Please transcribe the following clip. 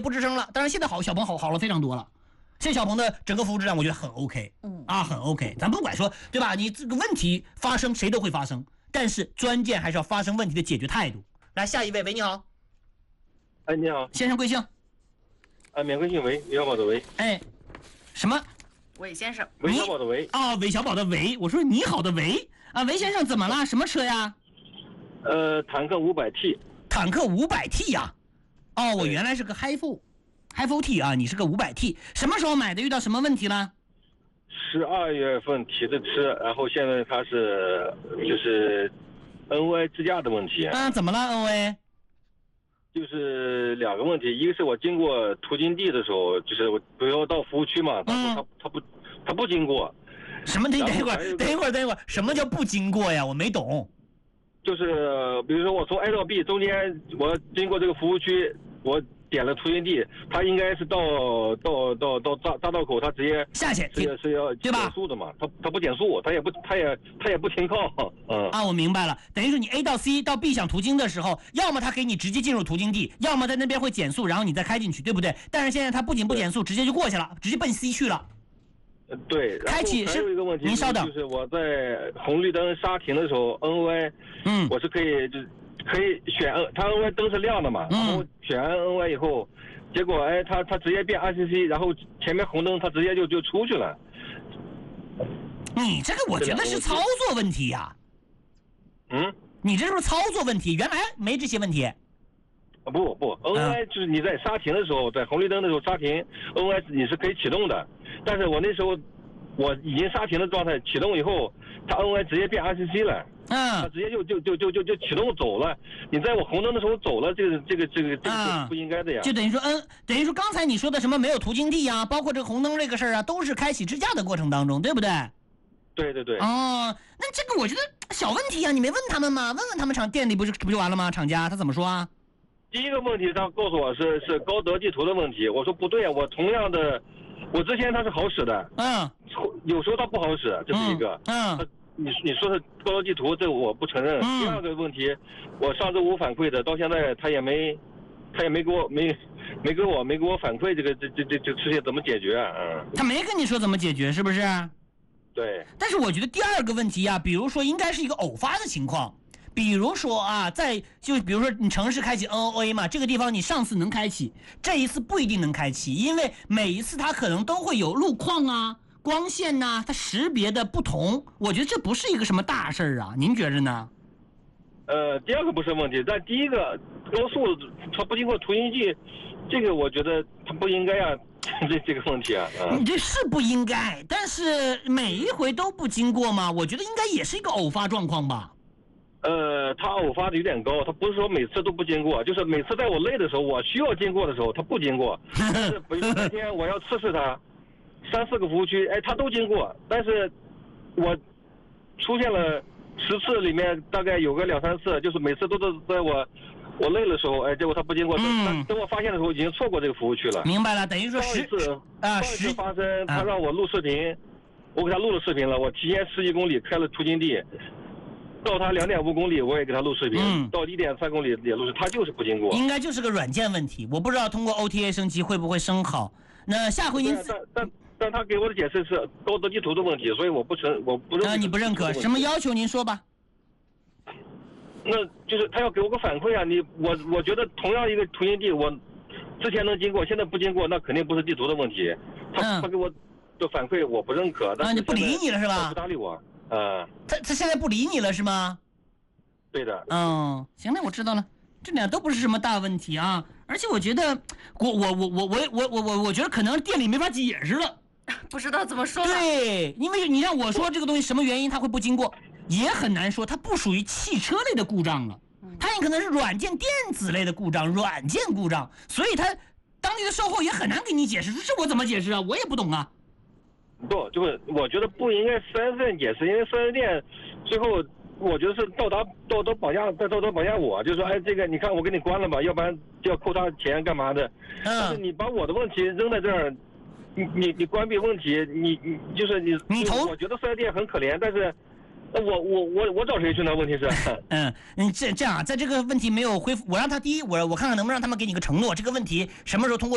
不吱声了。当然现在小鹏好了非常多了，现在小鹏的整个服务质量我觉得很 OK， 很 OK。咱不管说对吧？你这个问题发生谁都会发生，但是关键还是要发生问题的解决态度。来下一位，喂，你好。 哎，你好， 先生贵姓？ 免贵姓韦，韦小宝的韦。 哎，什么？ 韦先生。 韦小宝的韦。 哦，韦小宝的韦。我说你好的韦啊，韦先生怎么了？什么车呀？ 坦克500T。 坦克500T 呀？哦，我原来是个 Hi4 T 啊，你是个500T， 什么时候买的？遇到什么问题了 ？12月份提的车，然后现在它是就是 NOA 支架的问题。 怎么了 NOA？ 就是2个问题，一个是我经过途经地的时候，就是我比如说到服务区嘛，他不经过。 什么？等一会儿，什么叫不经过呀？我没懂。 就是比如说我从 A 到 B 中间，我经过这个服务区，我点了途经地，他应该是到匝道口，他直接下去是要对吧？ 减速的嘛，他不减速，他也不停靠。 我明白了，等于说你 A 到 C 到 B 想途经的时候，要么他给你直接进入途经地，要么在那边会减速，然后你再开进去，对不对？但是现在他不仅不减速，直接就过去了，直接奔 C 去了。 对， 开启还有一个问题， 您稍等， 就是我在红绿灯刹停的时候 ，NOA，我是可以选它 NOA 灯是亮的嘛，然后选完 NOA 以后，结果它直接变 RCC， 然后前面红灯它直接就出去了。 你这个我觉得是操作问题呀。你这是不是操作问题？原来没这些问题。 不 ，NOA 就是你在刹停的时候，在红绿灯的时候刹停 ，NOA 你是可以启动的。但是我那时候我已经刹停的状态，启动以后，它 NOA 直接变 RCC 了，它直接就启动走了。你在我红灯的时候走了，这个不应该的呀。 就等于说刚才你说的什么没有途经地啊，包括这个红灯这个事儿啊，都是开启支架的过程当中，对不对？ 对。 那这个我觉得小问题啊，你没问他们吗？问他们店里不就完了吗？厂家他怎么说啊？ 第一个问题他告诉我是高德地图的问题，我说不对啊，我同样的，我之前它是好使的，有时候它不好使，这是一个，你说的高德地图这我不承认。第二个问题，我上周五反馈的，到现在他也没给我反馈这事情怎么解决啊？ 他没跟你说怎么解决，是不是？ 对。 但是我觉得第二个问题啊，比如说应该是一个偶发的情况。比如说啊，比如说你城市开启 NOA 嘛，这个地方你上次能开启，这一次不一定能开启，因为每一次它可能都会有路况啊、光线呐、它识别的不同。我觉得这不是一个什么大事儿啊，您觉着呢？ 第二个不是问题，但第一个高速它不经过途经地，这个我觉得它不应该啊，这个问题啊。 你这是不应该，但是每一回都不经过嘛，我觉得应该也是一个偶发状况吧。 他偶发的有点高，他不是说每次都不经过，就是每次在我累的时候，我需要经过的时候，他不经过。比如那天我要测试他，3、4个服务区，他都经过，但是我出现了10次里面大概有个2、3次，就是每次都是在我累的时候，结果他不经过，等我发现的时候已经错过这个服务区了。 明白了，等于说上一次发生，他让我录视频，我给他录了视频了，我提前10几公里开了途经地。到他2.5公里，我也给他录视频。到1.3公里也录视，他就是不经过。 应该就是个软件问题，我不知道通过 OTA 升级会不会升好。那下回您但他给我的解释是高德地图的问题，所以我不认。 你不认可？什么要求您说吧？ 那就是他要给我个反馈啊！我觉得同样一个途经地，我之前能经过，现在不经过，那肯定不是地图的问题。他给我的反馈我不认可，但是你不理你了是吧？ 不搭理我。 他现在不理你了是吗？ 对的。 行了，我知道了，这俩都不是什么大问题啊。而且我觉得，我觉得可能店里没法解释了， 不知道怎么说了。 对，因为你让我说这个东西什么原因它会不经过，也很难说，它不属于汽车类的故障了，它也可能是软件电子类的故障，所以它当地的售后也很难给你解释，这我怎么解释啊？我也不懂啊。 不，就是我觉得不应该4S店解释，因为4S店最后我觉得是道德绑架我，就说这个你看我给你关了吧，要不然就要扣他钱干嘛的。但是你把我的问题扔在这儿，你关闭问题，你就是你我觉得4S店很可怜，但是我找谁去呢？问题是， 这样啊，在这个问题没有恢复，我让他第一，我看看能不能让他们给你个承诺，这个问题什么时候通过